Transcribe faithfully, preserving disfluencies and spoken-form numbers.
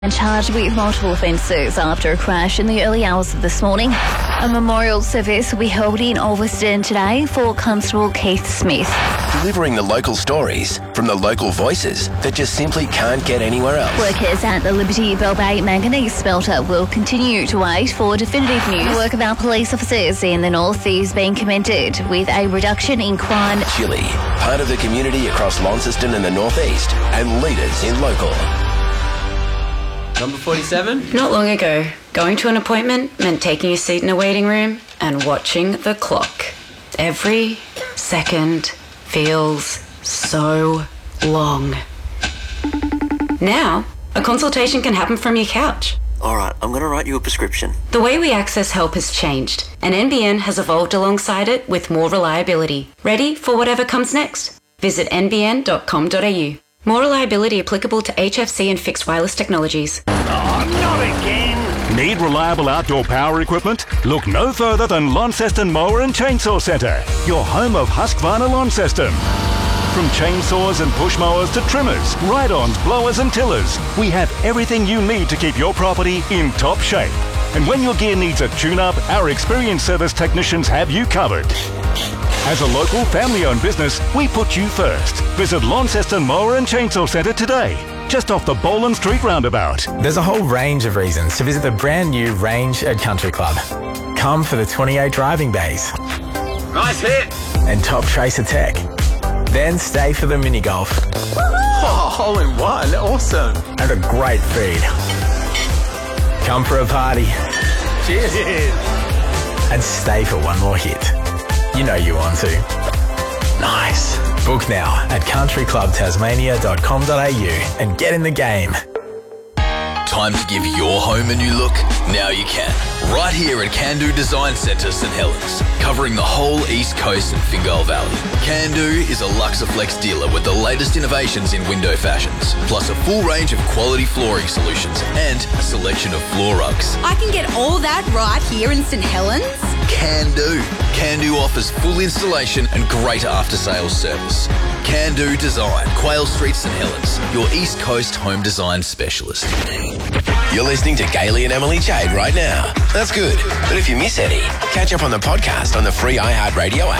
And charged with multiple offences after a crash in the early hours of this morning. A memorial service will be held in Ulverston today for Constable Keith Smith. Delivering the local stories from the local voices that just simply can't get anywhere else. Workers at the Liberty Bell Bay manganese smelter will continue to wait for definitive news. The work of our police officers in the north is being commended with a reduction in crime. Chile, part of the community across Launceston and the northeast, and leaders in local. Number forty-seven? Not long ago, going to an appointment meant taking a seat in a waiting room and watching the clock. Every second feels so long. Now, a consultation can happen from your couch. All right, I'm going to write you a prescription. The way we access help has changed, and N B N has evolved alongside it with more reliability. Ready for whatever comes next? Visit n b n dot com dot a u. More reliability applicable to H F C and fixed wireless technologies. Oh, not again! Need reliable outdoor power equipment? Look no further than Launceston Mower and Chainsaw Centre, your home of Husqvarna Launceston. From chainsaws and push mowers to trimmers, ride-ons, blowers and tillers, we have everything you need to keep your property in top shape. And when your gear needs a tune-up, our experienced service technicians have you covered. As a local family-owned business, we put you first. Visit Launceston Mower and Chainsaw Centre today, just off the Boland Street roundabout. There's a whole range of reasons to visit the brand new Range at Country Club. Come for the twenty-eight driving bays. Nice hit! And top tracer tech. Then stay for the mini golf. Oh, hole in one. Awesome. And a great feed. Come for a party. Cheers. Cheers. And stay for one more hit. You know you want to. Nice. Book now at country club tasmania dot com dot a u and get in the game. Time to give your home a new look? Now you can. Right here at Can-Do Design Centre, St Helens. Covering the whole East Coast and Fingal Valley. Can-Do is a Luxaflex dealer with the latest innovations in window fashions, plus a full range of quality flooring solutions and a selection of floor rugs. I can get all that right here in St Helens? Can-Do. Can-Do offers full installation and great after-sales service. Can-Do Design, Quayle Street, St Helens, your East Coast home design specialist. You're listening to Gailey and Emily Jade right now. That's good. But if you miss any, catch up on the podcast on the free iHeartRadio app.